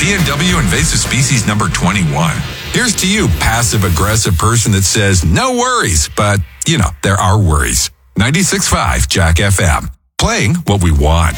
PNW invasive species number 21. Here's to you, passive-aggressive person that says, no worries, but, there are worries. 96.5 Jack FM. Playing what we want.